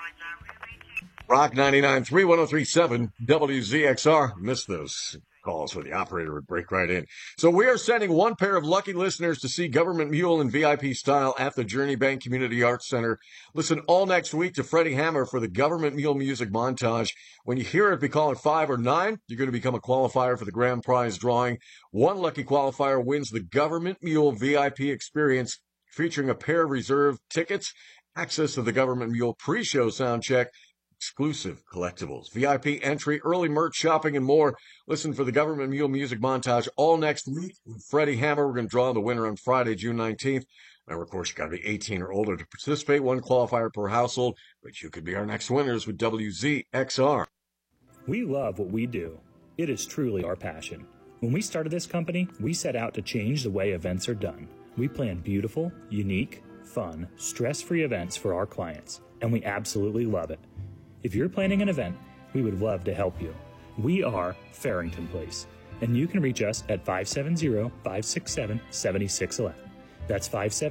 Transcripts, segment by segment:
Rock 99.3, 103.7, WZXR. Missed those calls where the operator would break right in. So we are sending one pair of lucky listeners to see Government Mule in VIP style at the Journey Bank Community Arts Center. Listen all next week to Freddie Hammer for the Government Mule music montage. When you hear it, be calling 5 or 9. You're going to become a qualifier for the grand prize drawing. One lucky qualifier wins the Government Mule VIP experience, featuring a pair of reserved tickets, access to the Government Mule pre-show sound check, exclusive collectibles, VIP entry, early merch shopping, and more. Listen for the Government Mule music montage all next week with Freddie Hammer. We're going to draw the winner on Friday, June 19th. Now, of course, you got to be 18 or older to participate. One qualifier per household, but you could be our next winners with WZXR. We love what we do. It is truly our passion. When we started this company, we set out to change the way events are done. We plan beautiful, unique, fun, stress-free events for our clients, and we absolutely love it. If you're planning an event, we would love to help you. We are Farrington Place, and you can reach us at 570-567-7611. That's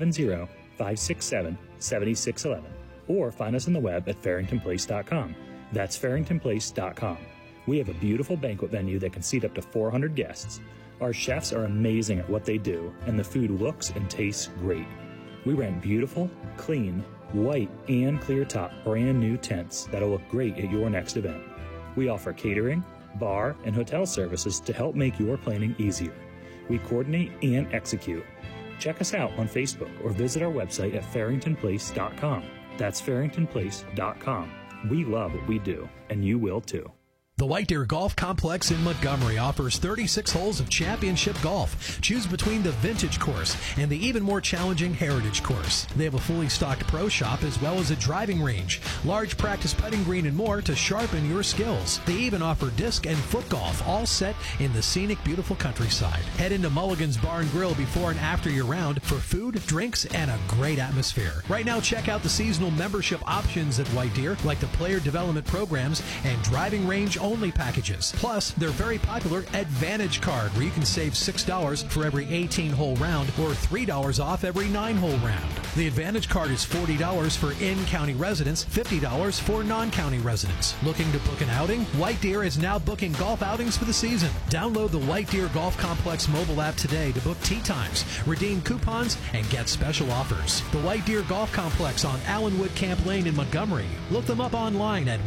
570-567-7611. Or find us on the web at farringtonplace.com. That's farringtonplace.com. We have a beautiful banquet venue that can seat up to 400 guests. Our chefs are amazing at what they do, and the food looks and tastes great. We rent beautiful, clean, white and clear top brand new tents that'll look great at your next event. We offer catering, bar, and hotel services to help make your planning easier. We coordinate and execute. Check us out on Facebook or visit our website at farringtonplace.com. That's farringtonplace.com. We love what we do, and you will too. The White Deer Golf Complex in Montgomery offers 36 holes of championship golf. Choose between the Vintage course and the even more challenging Heritage course. They have a fully stocked pro shop as well as a driving range, large practice putting green, and more to sharpen your skills. They even offer disc and foot golf, all set in the scenic, beautiful countryside. Head into Mulligan's Bar and Grill before and after your round for food, drinks, and a great atmosphere. Right now, check out the seasonal membership options at White Deer, like the player development programs and driving range only packages. Plus, their very popular Advantage card, where you can save $6 for every 18-hole round or $3 off every 9-hole round. The Advantage card is $40 for in-county residents, $50 for non-county residents. Looking to book an outing? White Deer is now booking golf outings for the season. Download the White Deer Golf Complex mobile app today to book tee times, redeem coupons, and get special offers. The White Deer Golf Complex on Allenwood Camp Lane in Montgomery. Look them up online at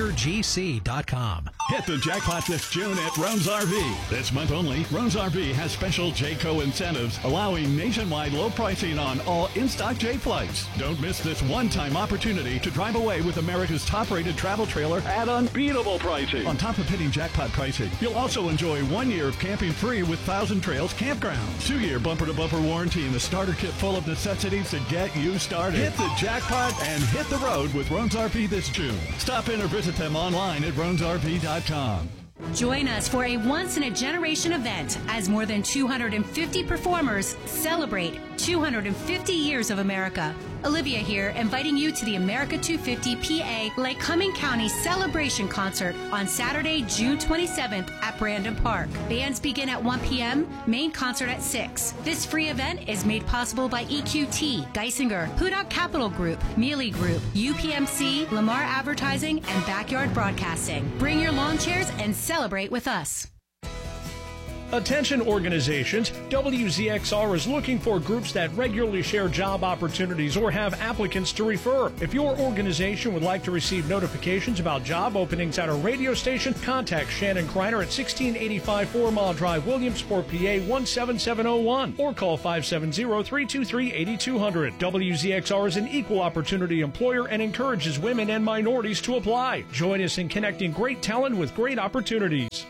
whitedeergc.com. Hit the jackpot this June at Roan's RV. This month only, Roan's RV has special Jayco incentives, allowing nationwide low pricing on all in-stock J flights. Don't miss this one-time opportunity to drive away with America's top-rated travel trailer at unbeatable pricing. On top of hitting jackpot pricing, you'll also enjoy 1 year of camping free with Thousand Trails Campgrounds, 2-year bumper-to-bumper warranty, and the starter kit full of necessities to get you started. Hit the jackpot and hit the road with Roan's RV this June. Stop in or visit them online at roansrv.com. Join us for a once-in-a-generation event as more than 250 performers celebrate 250 years of America. Olivia here, inviting you to the America 250 PA Lake Cumming County Celebration Concert on Saturday, June 27th at Brandon Park. Bands begin at 1 p.m., main concert at 6. This free event is made possible by EQT, Geisinger, Hudak Capital Group, Mealy Group, UPMC, Lamar Advertising, and Backyard Broadcasting. Bring your lawn chairs and celebrate with us. Attention organizations, WZXR is looking for groups that regularly share job opportunities or have applicants to refer. If your organization would like to receive notifications about job openings at our radio station, contact Shannon Kreiner at 1685 4 Mile Drive, Williamsport, PA 17701, or call 570-323-8200. WZXR is an equal opportunity employer and encourages women and minorities to apply. Join us in connecting great talent with great opportunities.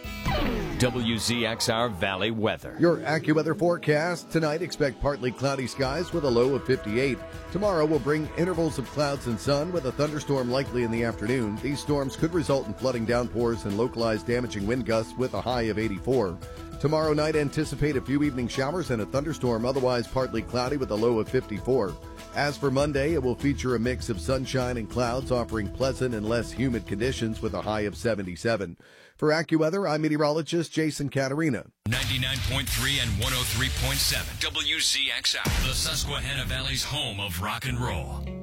WZXR Valley weather. Your AccuWeather forecast. Tonight, expect partly cloudy skies with a low of 58. Tomorrow will bring intervals of clouds and sun with a thunderstorm likely in the afternoon. These storms could result in flooding downpours and localized damaging wind gusts with a high of 84. Tomorrow night, anticipate a few evening showers and a thunderstorm, otherwise partly cloudy with a low of 54. As for Monday, it will feature a mix of sunshine and clouds, offering pleasant and less humid conditions with a high of 77. For AccuWeather, I'm meteorologist Jason Caterina. 99.3 and 103.7 WZXR, the Susquehanna Valley's home of rock and roll.